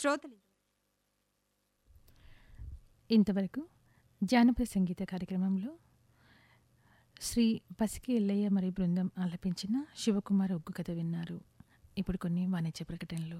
శ్రోతలు ఇంతవరకు జానపద సంగీత కార్యక్రమంలో శ్రీ పసికి ఎల్లయ్య మరి బృందం ఆలపించిన శివకుమార్ ఒగ్గు కథ విన్నారు. ఇప్పుడు కొన్ని వాణిజ్య ప్రకటనలు.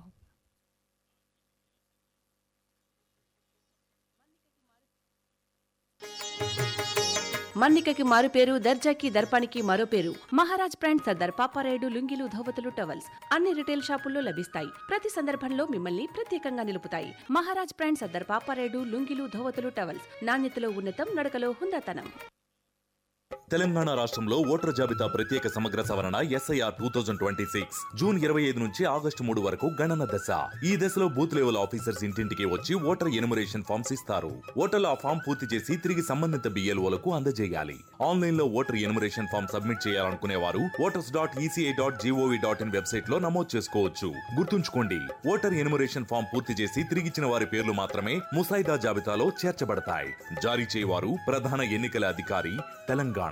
మన్నికకి మారు పేరు, దర్జాకి దర్పానికి మరో పేరు. మహారాజ్ బ్రాండ్ సర్దార్ పాపారాయుడు లుంగీలు, ధోవతులు, టవల్స్ అన్ని రిటైల్ షాపుల్లో లభిస్తాయి. ప్రతి సందర్భంలో మిమ్మల్ని ప్రత్యేకంగా నిలుపుతాయి. మహారాజ్ బ్రాండ్ సర్దార్ పాపారాయుడు లుంగీలు, ధోవతులు, టవల్స్ నాణ్యతలో ఉన్నతం, నడకలో హుందాతనం. తెలంగాణ రాష్ట్రంలో ఓటర్ జాబితా ప్రత్యేక సమగ్ర సవరణ ఎస్ఐఆర్ 2026 జూన్ 25 నుంచి ఆగస్టు 3 వరకు గణన దశ. ఈ దశలో బూత్ లెవెల్ ఆఫీసర్స్ ఇంటింటికి వచ్చి ఓటర్ ఎనుమరేషన్ ఫామ్స్ ఇస్తారు. ఓటర్లు ఆ ఫామ్ పూర్తి చేసి తిరిగి సంబంధిత BLOలకు అందజేయాలి. ఆన్లైన్ లో ఓటర్ ఎనుమరేషన్ ఫామ్ సబ్మిట్ చేయాలనుకునే వారు voters.eci.gov.in వెబ్సైట్ లో నమోదు చేసుకోవచ్చు. గుర్తుంచుకోండి, ఓటర్ ఎనుమరేషన్ ఫామ్ పూర్తి చేసి తిరిగిచ్చిన వారి పేర్లు మాత్రమే ముసాయిదా జాబితాలో చేర్చబడతాయి. జారీ చేయవారు ప్రధాన ఎన్నికల అధికారి, తెలంగాణ.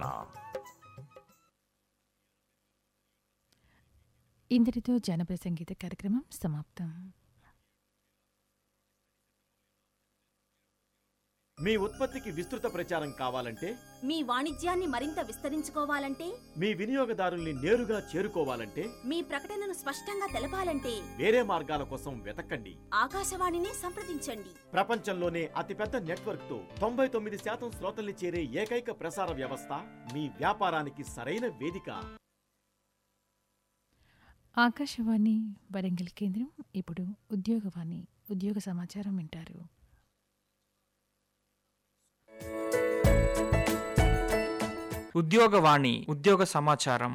ఇంతటితో జానపద సంగీత కార్యక్రమం సమాప్తం. మీ ఉత్పత్తికి విస్తృత ప్రచారం కావాలంటే, మీ వాణిజ్యాన్ని మరింత విస్తరించుకోవాలంటే, మీ వినియోగదారుల్ని నేరుగా చేరుకోవాలంటే, మీ ప్రకటనను స్పష్టంగా తెలపాలంటే వేరే మార్గాల కోసం వెతకండి. ఆకాశవాణినే సంప్రదించండి. ప్రపంచంలోనే అతిపెద్ద నెట్వర్క్ తో 99% శ్రోతల్ని చేరే ఏకైక ప్రసార వ్యవస్థ మీ వ్యాపారానికి సరైన వేదిక. ఆకాశవాణి వరంగల్ కేంద్రం. ఇప్పుడు ఉద్యోగవాణి, ఉద్యోగ సమాచారం వింటారు. ఉద్యోగవాణి, ఉద్యోగ సమాచారం.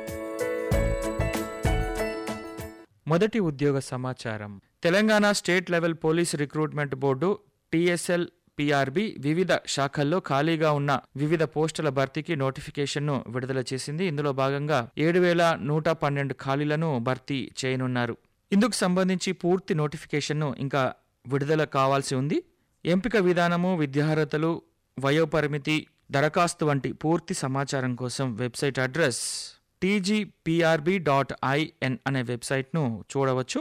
మొదటి ఉద్యోగ సమాచారం. Telangana state level police recruitment board TSL PRB వివిధ శాఖల్లో ఖాళీగా ఉన్న వివిధ పోస్టుల భర్తీకి నోటిఫికేషన్ను విడుదల చేసింది. ఇందులో భాగంగా 7,112 ఖాళీలను భర్తీ చేయనున్నారు. ఇందుకు సంబంధించి పూర్తి నోటిఫికేషన్ను ఇంకా విడుదల కావాల్సి ఉంది. ఎంపిక విధానము, విద్యార్హతలు, వయోపరిమితి, దరఖాస్తు వంటి పూర్తి సమాచారం కోసం వెబ్సైట్ అడ్రస్ tgprb.in అనే వెబ్సైట్ను చూడవచ్చు.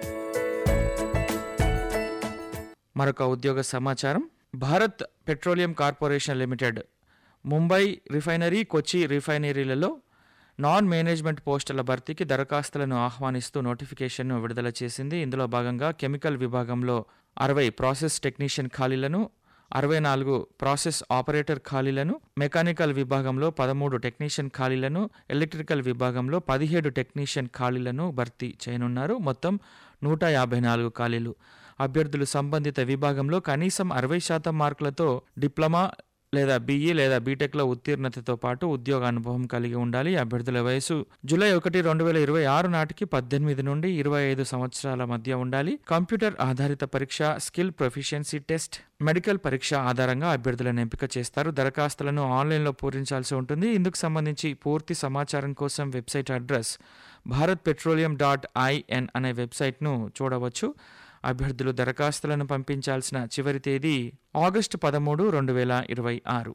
మరొక ఉద్యోగ సమాచారం. Bharat petroleum corporation limited Mumbai refinery, కొచ్చి రిఫైనరీలలో నాన్ మేనేజ్మెంట్ పోస్టుల భర్తీకి దరఖాస్తులను ఆహ్వానిస్తూ నోటిఫికేషన్ను విడుదల చేసింది. ఇందులో భాగంగా కెమికల్ విభాగంలో 60 ప్రాసెస్ టెక్నీషియన్ ఖాళీలను, 64 ప్రాసెస్ ఆపరేటర్ ఖాళీలను, మెకానికల్ విభాగంలో 13 టెక్నీషియన్ ఖాళీలను, ఎలక్ట్రికల్ విభాగంలో 17 టెక్నీషియన్ ఖాళీలను భర్తీ చేయనున్నారు. మొత్తం 154 ఖాళీలు. అభ్యర్థులు సంబంధిత విభాగంలో కనీసం 60% మార్కులతో డిప్లొమా లేదా BE లేదా బీటెక్లో ఉత్తీర్ణతతో పాటు ఉద్యోగ అనుభవం కలిగి ఉండాలి. అభ్యర్థుల వయసు జూలై 1, 2026 నాటికి 18 నుండి 25 సంవత్సరాల మధ్య ఉండాలి. కంప్యూటర్ ఆధారిత పరీక్ష, స్కిల్ ప్రొఫిషియన్సీ టెస్ట్, మెడికల్ పరీక్ష ఆధారంగా అభ్యర్థులను ఎంపిక చేస్తారు. దరఖాస్తులను ఆన్లైన్లో పూరించాల్సి ఉంటుంది. ఇందుకు సంబంధించి పూర్తి సమాచారం కోసం వెబ్సైట్ అడ్రస్ bharatpetroleum.in అనే వెబ్సైట్ను చూడవచ్చు. అభ్యర్థులు దరఖాస్తులను పంపించాల్సిన చివరి తేదీ ఆగస్టు 13, 2026.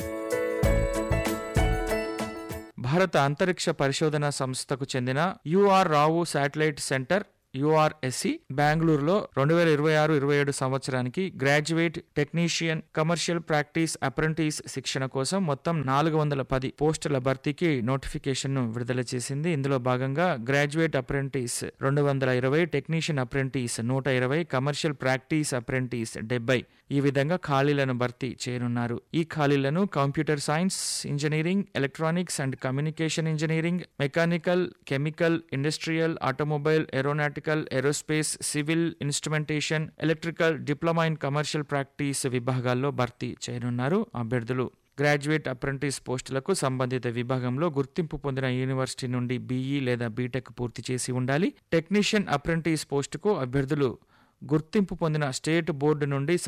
భారత అంతరిక్ష పరిశోధన సంస్థకు చెందిన UR రావు శాటిలైట్ సెంటర్ URSC బెంగళూరులో 2026-27 సంవత్సరానికి graduate technician commercial practice apprentice శిక్షణ కోసం మొత్తం 410 పోస్టుల భర్తీకి నోటిఫికేషన్ను విడుదల చేసింది. ఇందులో భాగంగా graduate apprentice 220, technician apprentice 120, commercial practice apprentice 70 ఈ విధంగా ఖాళీలను భర్తీ చేయనున్నారు. ఈ ఖాళీలను computer science engineering, electronics and communication engineering, mechanical, chemical, industrial, automobile, aeronautical, aerospace, civil, instrumentation, electrical, diploma in commercial practice విభాగాల్లో భర్తీ చేయనున్నారు. అభ్యర్థులు గ్రాడ్యుయేట్ అప్రెంటిస్ పోస్టులకు సంబంధిత విభాగంలో గుర్తింపు పొందిన యూనివర్సిటీ నుండి BE లేదా బీటెక్ పూర్తి చేసి ఉండాలి. టెక్నీషియన్ అప్రెంటిస్ పోస్టుకు అభ్యర్థులు గుర్తింపు పొందిన స్టేట్ బోర్డు నుండి